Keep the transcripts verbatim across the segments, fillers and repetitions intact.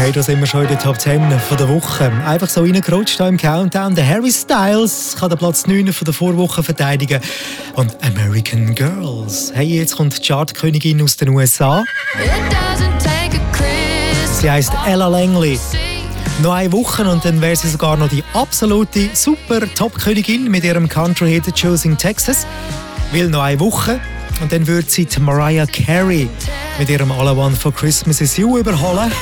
Hey, da sind wir schon in der Top zehn von der Woche. Einfach so reingerutscht hier im Countdown. Der Harry Styles kann den Platz neun von der Vorwoche verteidigen. Und American Girls. Hey, jetzt kommt die Chartkönigin aus den U S A. Sie heisst Ella Langley. Noch eine Woche und dann wäre sie sogar noch die absolute Super-Top-Königin mit ihrem Country-Hit «Choosing Texas». Will noch eine Woche und dann würde sie die Mariah Carey mit ihrem «All I Want for Christmas Is You» überholen.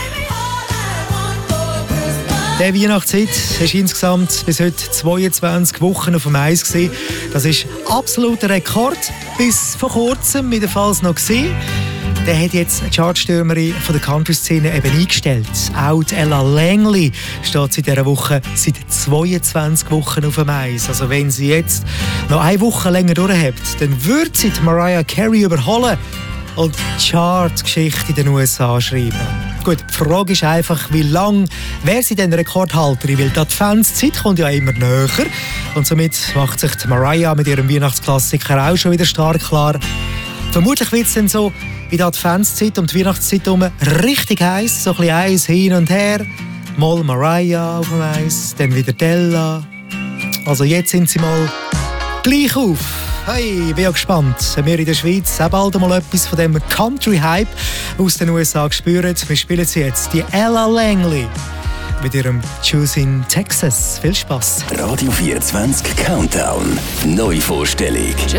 Der Weihnachtszeit ist insgesamt bis heute zweiundzwanzig Wochen auf dem Eis gewesen. Das ist absoluter Rekord. Bis vor kurzem mit der Falls noch gesehen. Der hat jetzt eine Chartstürmerin von der Country-Szene eben eingestellt. Auch die Ella Langley steht seit dieser Woche seit zweiundzwanzig Wochen auf dem Eis. Also wenn sie jetzt noch eine Woche länger durchhält, dann würde sie die Mariah Carey überholen und die Chartgeschichte in den U S A schreiben. Gut, die Frage ist einfach, wie lange wäre sie denn Rekordhalterin? Weil die Adventszeit kommt ja immer näher. Und somit macht sich die Mariah mit ihrem Weihnachtsklassiker auch schon wieder stark klar. Vermutlich wird es dann so in der Adventszeit und die Weihnachtszeit herum richtig heiß, so ein bisschen Eis hin und her. Mal Mariah auf dem Eis, dann wieder Della. Also jetzt sind sie mal gleich auf. Hey, ich bin ja gespannt, wenn wir in der Schweiz auch bald mal etwas von dem Country-Hype aus den U S A spüren. Wir spielen sie jetzt, die Ella Langley mit ihrem «Choosing Texas». Viel Spass. Radio vierundzwanzig Countdown. Neuvorstellung.